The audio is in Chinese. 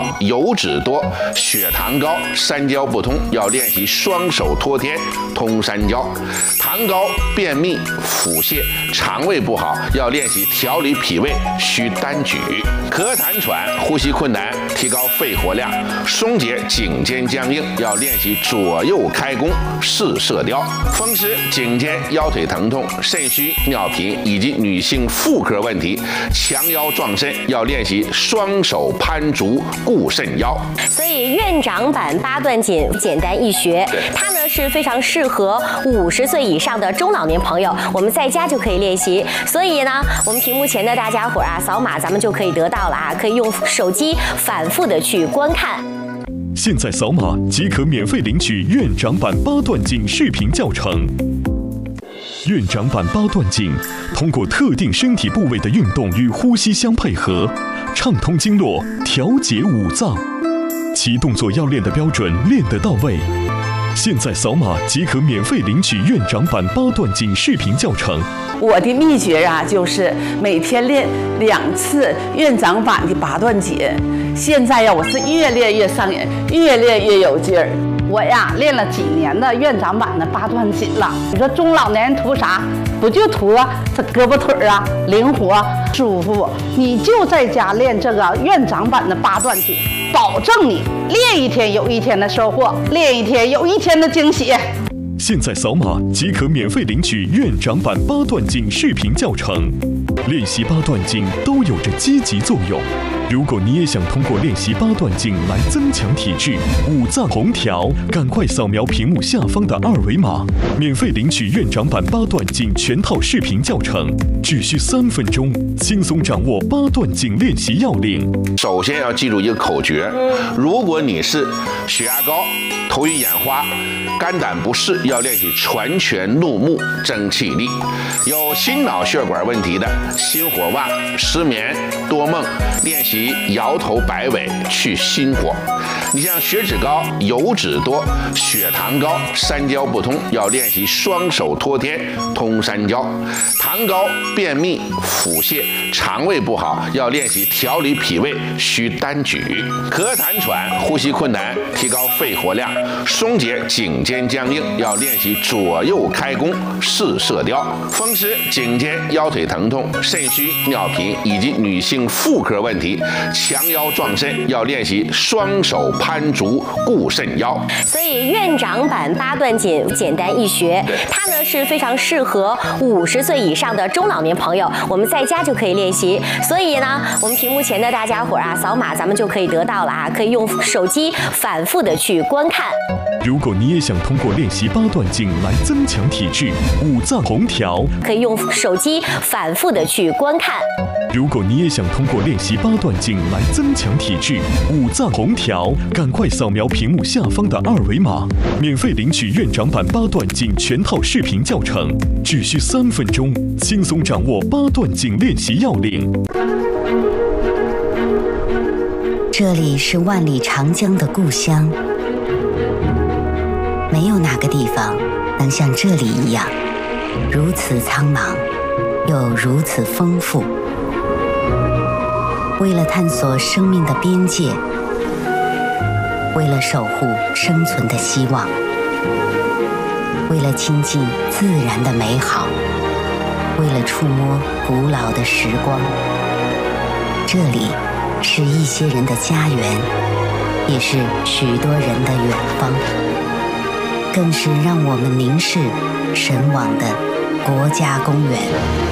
高、油脂多、血糖高、三焦不通，要练习双手托天通三焦；糖高、便秘、腹泻、肠胃不好，要练习调理脾胃，需单举；咳痰喘、呼吸困难，提高肺活量，松解颈肩僵硬，要练习左右开弓试射雕；风湿、颈肩、腰腿疼痛、肾虚、尿频以及女性妇科问题，强腰壮肾，要练习双手攀竹固肾腰。 所以院长版八段锦简单易学，它呢是非常适合50岁以上的中老年朋友，我们在家就可以练习。所以呢，我们屏幕前的大家伙啊，扫码咱们就可以得到了啊，可以用手机反复的去观看。 现在扫码即可免费领取院长版八段锦视频教程。院长版八段锦通过特定身体部位的运动与呼吸相配合，畅通经络，调节五脏，其动作要练的标准，练得到位。现在扫码即可免费领取院长版八段锦视频教程。 我的秘诀啊，就是每天练2次院长版的八段锦。现在呀，我是越练越上瘾，越练越有劲儿。我呀，练了几年的院长版的八段锦了。你说中老年人图啥？不就图这胳膊腿啊灵活舒服？你就在家练这个院长版的八段锦，保证你练一天有一天的收获，练一天有一天的惊喜。 现在扫码即可免费领取院长版八段锦视频教程。练习八段锦都有着积极作用。如果你也想通过练习八段锦来增强体质、五脏同调，赶快扫描屏幕下方的2维码，免费领取院长版八段锦全套视频教程，只需3分钟，轻松掌握八段锦练习要领。 首先要记住一个口诀：如果你是血压高、头晕眼花、肝胆不适，要练习攒拳怒目争气力；有心脑血管问题的，心火旺、失眠、多梦，练习摇头摆尾去心火。你像血脂高、油脂多、血糖高、三焦不通，要练习双手托天通三焦；糖高、便秘、腹泻、肠胃不好，要练习调理脾胃，需单举；咳痰喘、呼吸困难，提高肺活量，松解颈肩僵硬，要练习左右开弓试射雕；风湿、颈肩、腰腿疼痛、肾虚、尿频以及女性妇科问题，强腰壮肾，要练习双手攀竹固肾腰。 所以院长版八段锦简单易学，它呢是非常适合50岁以上的中老年朋友，我们在家就可以练习。所以呢，我们屏幕前的大家伙啊，扫码咱们就可以得到了啊，可以用手机反复的去观看。 如果你也想通过练习八段锦来增强体质、五脏同调， 可以用手机反复的去观看。 如果你也想通过练习八段锦来增强体质、五脏同调，赶快扫描屏幕下方的2维码，免费领取院长版八段锦全套视频教程，只需3分钟，轻松掌握八段锦练习要领。 这里是万里长江的故乡，没有哪个地方能像这里一样，如此苍茫，又如此丰富。为了探索生命的边界，为了守护生存的希望，为了亲近自然的美好，为了触摸古老的时光，这里是一些人的家园，也是许多人的远方，更是让我们凝视神往的国家公园。